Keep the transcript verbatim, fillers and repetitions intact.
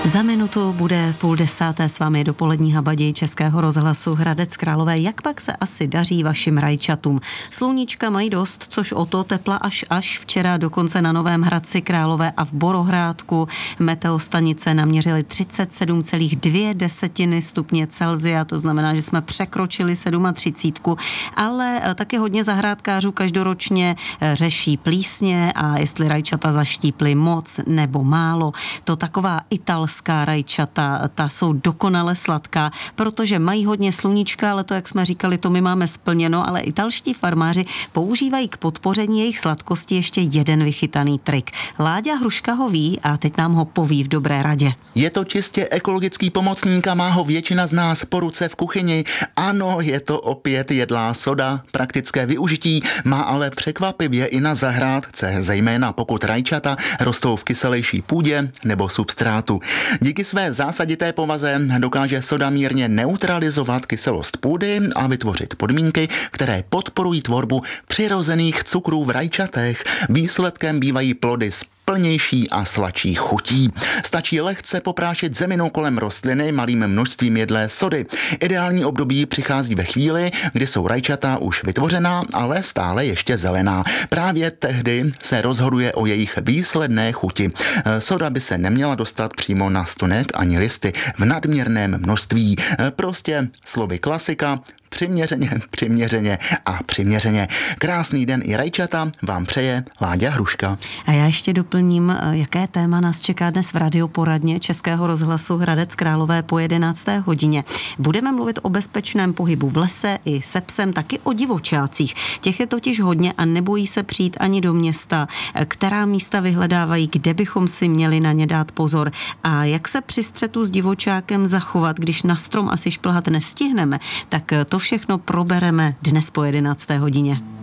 Za minutu bude půl desáté s vámi dopolední habaděj Českého rozhlasu Hradec Králové. Jak pak se asi daří vašim rajčatům? Sluníčka mají dost, což o to tepla až až včera dokonce na Novém Hradci Králové a v Borohrádku meteostanice naměřily třicet sedm celá dvě desetiny stupně Celsia, to znamená, že jsme překročili třicet sedm, ale taky hodně zahrádkářů každoročně řeší plísně a jestli rajčata zaštíply moc nebo málo. To taková italská rajčata, ta jsou dokonale sladká, protože mají hodně sluníčka, ale to, jak jsme říkali, to my máme splněno, ale italští farmáři používají k podpoření jejich sladkosti ještě jeden vychytaný trik. Láďa Hruška ho ví a teď nám ho poví v dobré radě. Je to čistě ekologický pomocník a má ho většina z nás po ruce v kuchyni. Ano, je to opět jedlá soda, praktické využití, má ale překvapivě i na zahrádce, zejména pokud rajčata rostou v kyselejší půdě nebo substrátu. Díky své zásadité povaze dokáže soda mírně neutralizovat kyselost půdy a vytvořit podmínky, které podporují tvorbu přirozených cukrů v rajčatech. Výsledkem bývají plody s plnější a sladší chutí. Stačí lehce poprášit zeminu kolem rostliny malým množstvím jedlé sody. Ideální období přichází ve chvíli, kdy jsou rajčata už vytvořená, ale stále ještě zelená. Právě tehdy se rozhoduje o jejich výsledné chuti. Soda by se neměla dostat přímo na stonek ani listy v nadměrném množství. Prostě slovy klasika, přiměřeně, přiměřeně a přiměřeně. Krásný den i rajčata vám přeje Láďa Hruška. A já ještě doplním, jaké téma nás čeká dnes v radioporadně Českého rozhlasu Hradec Králové po jedenácté hodině. Budeme mluvit o bezpečném pohybu v lese i se psem, taky o divočácích. Těch je totiž hodně a nebojí se přijít ani do města. Která místa vyhledávají, kde bychom si měli na ně dát pozor a jak se při střetu s divočákem zachovat, když na strom asi šplhat nestihneme, tak to všechno probereme dnes po jedenácté hodině.